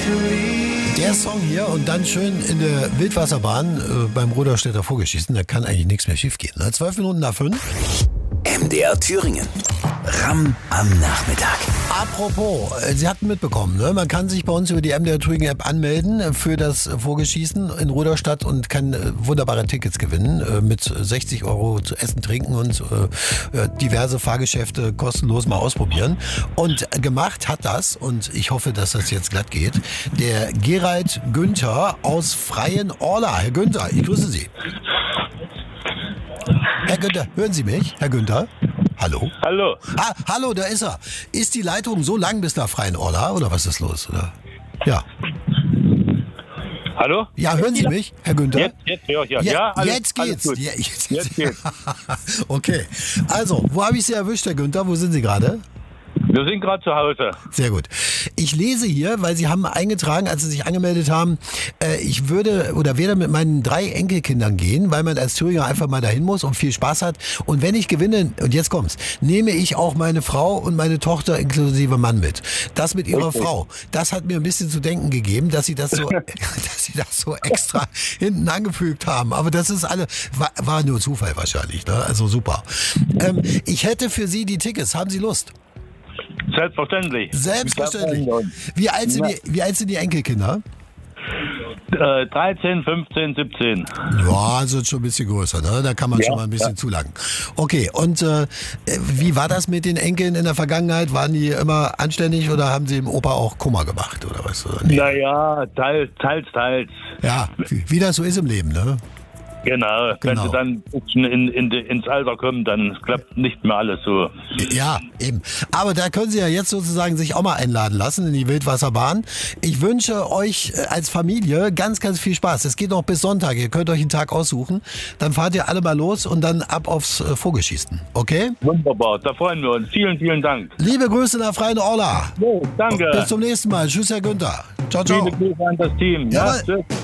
Der Song hier und dann schön in der Wildwasserbahn beim Rudolstädter Vogelschießen, da kann eigentlich nichts mehr schief gehen. 12 Minuten nach 5. MDR Thüringen. Ramm am Nachmittag. Apropos, Sie hatten mitbekommen, ne? Man kann sich bei uns über die MDR Thüringen App anmelden für das Vogelschießen in Rudolstadt und kann wunderbare Tickets gewinnen mit 60 € zu essen, trinken und diverse Fahrgeschäfte kostenlos mal ausprobieren. Und gemacht hat das, und ich hoffe, dass das jetzt glatt geht, der Gerald Günther aus Freienorla. Herr Günther, ich grüße Sie. Herr Günther, hören Sie mich? Herr Günther? Hallo? Hallo. Ah, hallo, da ist er. Ist die Leitung so lang bis nach Freienorla oder was ist los? Oder? Ja. Hallo? Ja, hören Sie mich, Herr Günther? Jetzt höre ich ja. Jetzt geht's. Gut. Ja, Jetzt geht's. Okay. Also, wo habe ich Sie erwischt, Herr Günther? Wo sind Sie gerade? Wir sind gerade zu Hause. Sehr gut. Ich lese hier, weil Sie haben eingetragen, als Sie sich angemeldet haben, ich würde oder werde mit meinen 3 Enkelkindern gehen, weil man als Thüringer einfach mal dahin muss und viel Spaß hat. Und wenn ich gewinne, und jetzt kommt's, nehme ich auch meine Frau und meine Tochter inklusive Mann mit. Das mit ihrer Frau, das hat mir ein bisschen zu denken gegeben, dass Sie das so, dass Sie das so extra hinten angefügt haben. Aber das ist war nur Zufall wahrscheinlich, ne? Also super. Ich hätte für Sie die Tickets. Haben Sie Lust? Selbstverständlich. Selbstverständlich. Wie alt sind die Enkelkinder? 13, 15, 17. Ja, also schon ein bisschen größer, ne? Da kann man schon mal ein bisschen zulangen. Okay, und wie war das mit den Enkeln in der Vergangenheit? Waren die immer anständig oder haben sie dem Opa auch Kummer gemacht? Oder was? Nee. Naja, teils. Ja, wie das so ist im Leben, ne? Genau. Wenn sie dann ins Alter kommen, dann klappt nicht mehr alles so. Ja, eben. Aber da können Sie ja jetzt sozusagen sich auch mal einladen lassen in die Wildwasserbahn. Ich wünsche euch als Familie ganz, ganz viel Spaß. Es geht noch bis Sonntag. Ihr könnt euch einen Tag aussuchen. Dann fahrt ihr alle mal los und dann ab aufs Vogelschießen. Okay? Wunderbar. Da freuen wir uns. Vielen, vielen Dank. Liebe Grüße nach Freienorla. Jo, danke. Bis zum nächsten Mal. Tschüss, Herr Günther. Ciao, ciao. Viele Grüße an das Team. Ja, tschüss.